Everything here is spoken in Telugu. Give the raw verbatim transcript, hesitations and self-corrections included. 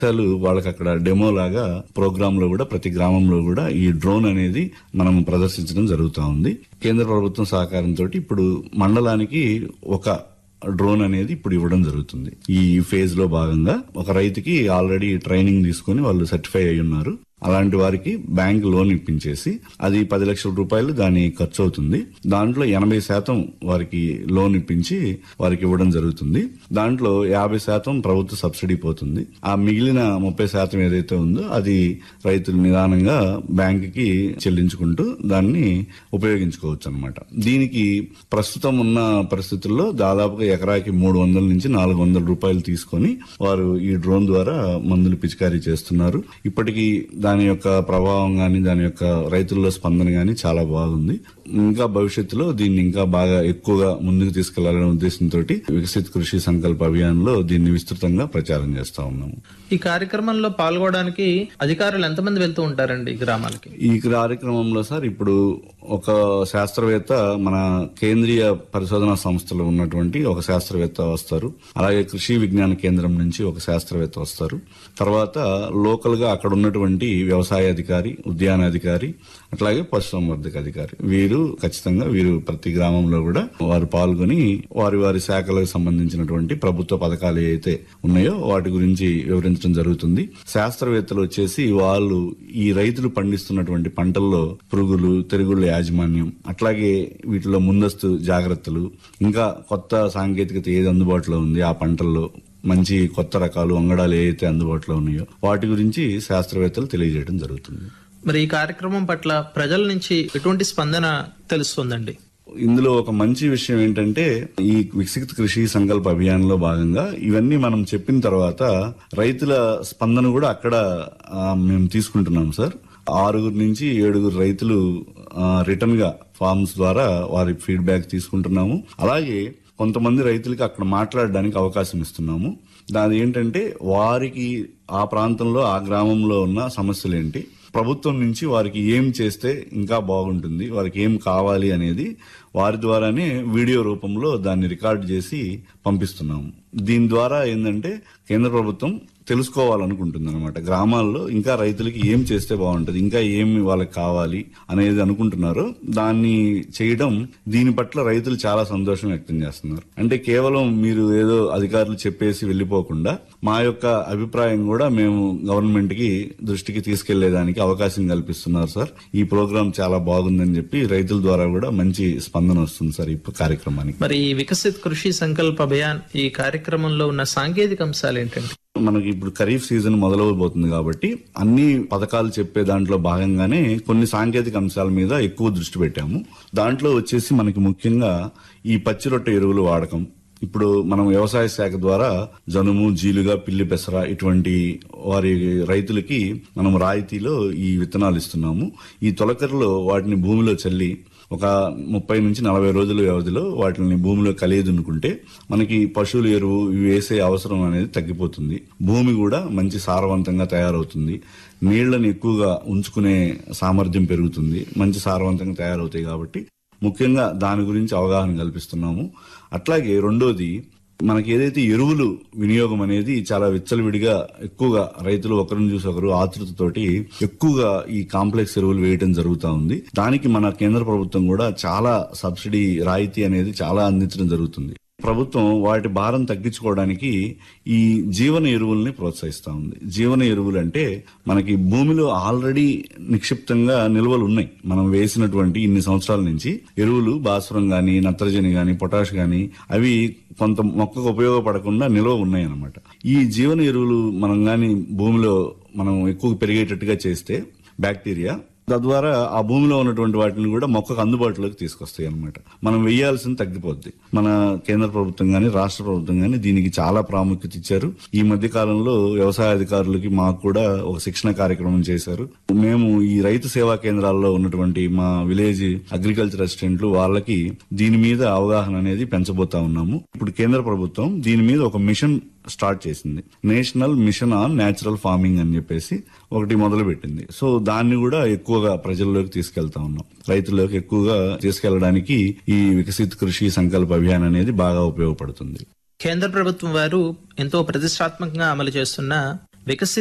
అసలు వాళ్ళకి అక్కడ డెమో లాగా ప్రోగ్రామ్ లో కూడా ప్రతి గ్రామంలో కూడా ఈ డ్రోన్ అనేది మనం ప్రదర్శించడం జరుగుతా ఉంది. కేంద్ర ప్రభుత్వం సహకారంతో ఇప్పుడు మండలానికి ఒక డ్రోన్ అనేది ఇప్పుడు ఇవ్వడం జరుగుతుంది. ఈ ఫేజ్ లో భాగంగా ఒక రైతుకి ఆల్రెడీ ట్రైనింగ్ తీసుకుని వాళ్ళు సర్టిఫై అయి ఉన్నారు. అలాంటి వారికి బ్యాంక్ లోన్ ఇప్పించేసి అది పది లక్షల రూపాయలు దాని ఖర్చు అవుతుంది. దాంట్లో ఎనభై శాతం వారికి లోన్ ఇప్పించి వారికి ఇవ్వడం జరుగుతుంది. దాంట్లో యాభై శాతం ప్రభుత్వ సబ్సిడీ పోతుంది. ఆ మిగిలిన ముప్పై శాతం ఏదైతే ఉందో అది రైతులు నిదానంగా బ్యాంక్ కి చెల్లించుకుంటూ దాన్ని ఉపయోగించుకోవచ్చు అన్నమాట. దీనికి ప్రస్తుతం ఉన్న పరిస్థితుల్లో దాదాపుగా ఎకరాకి మూడు వందల నుంచి నాలుగు వందల రూపాయలు తీసుకొని వారు ఈ డ్రోన్ ద్వారా మందులు పిచికారీ చేస్తున్నారు. ఇప్పటికీ దాని యొక్క ప్రభావం గాని దాని యొక్క రైతుల్లో స్పందన గాని చాలా బాగుంది. ఇంకా భవిష్యత్తులో దీన్ని ఇంకా బాగా ఎక్కువగా ముందుకు తీసుకెళ్లాలనే ఉద్దేశంతో వికసిత్ కృషి సంకల్ప అభియాన్ లో దీన్ని విస్తృతంగా ప్రచారం చేస్తా ఉన్నాము. ఈ కార్యక్రమంలో పాల్గొనడానికి అధికారులు ఎంతమంది వెళ్తూ ఉంటారండి గ్రామాలకి? ఈ కార్యక్రమంలో సార్ ఇప్పుడు ఒక శాస్త్రవేత్త మన కేంద్రీయ పరిశోధనా సంస్థలో ఉన్నటువంటి ఒక శాస్త్రవేత్త వస్తారు. అలాగే కృషి విజ్ఞాన కేంద్రం నుంచి ఒక శాస్త్రవేత్త వస్తారు. తర్వాత లోకల్ గా అక్కడ ఉన్నటువంటి వ్యవసాయ అధికారి, ఉద్యానాధికారి, అట్లాగే పశుసంవర్ధక అధికారి వీరు ఖచ్చితంగా వీరు ప్రతి గ్రామంలో కూడా వారు పాల్గొని వారి వారి శాఖలకు సంబంధించినటువంటి ప్రభుత్వ పథకాలు ఏవైతే ఉన్నాయో వాటి గురించి వివరించడం జరుగుతుంది. శాస్త్రవేత్తలు వచ్చేసి వాళ్ళు ఈ రైతులు పండిస్తున్నటువంటి పంటల్లో పురుగులు, తెగుళ్ల యాజమాన్యం, అట్లాగే వీటిలో ముందస్తు జాగ్రత్తలు, ఇంకా కొత్త సాంకేతికత ఏది అందుబాటులో ఉంది ఆ పంటల్లో, మంచి కొత్త రకాలు వంగడాలు ఏవైతే అందుబాటులో ఉన్నాయో వాటి గురించి శాస్త్రవేత్తలు తెలియజేయడం జరుగుతుంది. మరి ఈ కార్యక్రమం పట్ల ప్రజల నుంచి ఎటువంటి స్పందన తెలుస్తుందండి? ఇందులో ఒక మంచి విషయం ఏంటంటే ఈ వికసిత్ కృషి సంకల్ప అభియాన్ లో భాగంగా ఇవన్నీ మనం చెప్పిన తర్వాత రైతుల స్పందన కూడా అక్కడ మేము తీసుకుంటున్నాం సార్. ఆరుగురు నుంచి ఏడుగురు రైతులు రిటర్న్ గా ఫార్మ్స్ ద్వారా వారి ఫీడ్బ్యాక్ తీసుకుంటున్నాము. అలాగే కొంతమంది రైతులకి అక్కడ మాట్లాడడానికి అవకాశం ఇస్తున్నాము. దాని ఏంటంటే వారికి ఆ ప్రాంతంలో ఆ గ్రామంలో ఉన్న సమస్యలు ఏంటి, ప్రభుత్వం నుంచి వారికి ఏం చేస్తే ఇంకా బాగుంటుంది, వారికి ఏం కావాలి అనేది వారి ద్వారానే వీడియో రూపంలో దాన్ని రికార్డ్ చేసి పంపిస్తున్నాము. దీని ద్వారా ఏంటంటే కేంద్ర ప్రభుత్వం తెలుసుకోవాలనుకుంటుంది అనమాట. గ్రామాల్లో ఇంకా రైతులకి ఏం చేస్తే బాగుంటుంది, ఇంకా ఏమి వాళ్ళకి కావాలి అనేది అనుకుంటున్నారో దాన్ని చేయడం, దీని పట్ల రైతులు చాలా సంతోషం వ్యక్తం చేస్తున్నారు. అంటే కేవలం మీరు ఏదో అధికారులు చెప్పేసి వెళ్లిపోకుండా మా యొక్క అభిప్రాయం కూడా మేము గవర్నమెంట్ కి దృష్టికి తీసుకెళ్లేదానికి అవకాశం కల్పిస్తున్నారు సార్. ఈ ప్రోగ్రాం చాలా బాగుందని చెప్పి రైతుల ద్వారా కూడా మంచి స్పందన వస్తుంది సార్ ఈ కార్యక్రమానికి. మరి ఈ వికసిత్ కృషి సంకల్ప అభియాన్ ఈ కార్యక్రమంలో ఉన్న సాంకేతిక అంశాలు ఏంటంటే? మనకి ఇప్పుడు ఖరీఫ్ సీజన్ మొదలవబోతుంది కాబట్టి అన్ని పథకాలు చెప్పే దాంట్లో భాగంగానే కొన్ని సాంకేతిక అంశాల మీద ఎక్కువ దృష్టి పెట్టాము. దాంట్లో వచ్చేసి మనకి ముఖ్యంగా ఈ పచ్చి రొట్టె ఎరువులు వాడకం. ఇప్పుడు మనం వ్యవసాయ శాఖ ద్వారా జనుము, జీలుగా, పిల్లి పెసర ఇటువంటి వారి రైతులకి మనం రాయితీలో ఈ విత్తనాలు ఇస్తున్నాము. ఈ తొలకరిలో వాటిని భూమిలో చల్లి ఒక ముప్పై నుంచి నలభై రోజుల వ్యవధిలో వాటిని భూమిలో కలియదునుకుంటే మనకి పశువుల ఎరువు ఇవి వేసే అవసరం అనేది తగ్గిపోతుంది. భూమి కూడా మంచి సారవంతంగా తయారవుతుంది. నీళ్లను ఎక్కువగా ఉంచుకునే సామర్థ్యం పెరుగుతుంది. మంచి సారవంతంగా తయారవుతాయి కాబట్టి ముఖ్యంగా దాని గురించి అవగాహన కల్పిస్తున్నాము. అట్లాగే రెండోది మనకి ఏదైతే ఎరువులు వినియోగం అనేది చాలా విచ్చలవిడిగా ఎక్కువగా రైతులు ఒకరిని చూసి ఒకరు ఆతృతతోటి ఎక్కువగా ఈ కాంప్లెక్స్ ఎరువులు వేయడం జరుగుతా ఉంది. దానికి మన కేంద్ర ప్రభుత్వం కూడా చాలా సబ్సిడీ రాయితీ అనేది చాలా అందించడం జరుగుతుంది. ప్రభుత్వం వాటి భారం తగ్గించుకోవడానికి ఈ జీవన ఎరువుల్ని ప్రోత్సహిస్తా ఉంది. జీవన ఎరువులు అంటే మనకి భూమిలో ఆల్రెడీ నిక్షిప్తంగా నిల్వలు ఉన్నాయి. మనం వేసినటువంటి ఇన్ని సంవత్సరాల నుంచి ఎరువులు భాస్వరం గాని, నత్రజని గాని, పొటాష్ గాని అవి కొంత మొక్కకు ఉపయోగపడకుండా నిల్వ ఉన్నాయి అన్నమాట. ఈ జీవన ఎరువులు మనం గాని భూమిలో మనం ఎక్కువ పెరిగేటట్టుగా చేస్తే బ్యాక్టీరియా తద్వారా ఆ భూమిలో ఉన్నటువంటి వాటిని కూడా మొక్కకు అందుబాటులోకి తీసుకొస్తాయి అన్నమాట. మనం వేయాల్సింది తగ్గిపోద్ది. మన కేంద్ర ప్రభుత్వం గాని, రాష్ట్ర ప్రభుత్వం గాని దీనికి చాలా ప్రాముఖ్యత ఇచ్చారు. ఈ మధ్య కాలంలో వ్యవసాయ అధికారులకి మాకు కూడా ఒక శిక్షణ కార్యక్రమం చేశారు. మేము ఈ రైతు సేవా కేంద్రాల్లో ఉన్నటువంటి మా విలేజ్ అగ్రికల్చర్ అసిస్టెంట్లు వాళ్ళకి దీని మీద అవగాహన అనేది పెంచబోతా ఉన్నాము. ఇప్పుడు కేంద్ర ప్రభుత్వం దీని మీద ఒక మిషన్ స్టార్ట్ చేసింది. National mission on natural farming అని చెప్పేసి ఒకటి మొదలు పెట్టింది. సో దాన్ని కూడా ఎక్కువగా ప్రజల్లోకి తీసుకెళ్తా ఉన్నాం. రైతుల్లోకి ఎక్కువగా తీసుకెళ్లడానికి ఈ వికసిత్ కృషి సంకల్ప అభియాన్ అనేది బాగా ఉపయోగపడుతుంది. కేంద్ర ప్రభుత్వం వారు ఎంతో ప్రతిష్టాత్మకంగా అమలు చేస్తున్న వికసిత్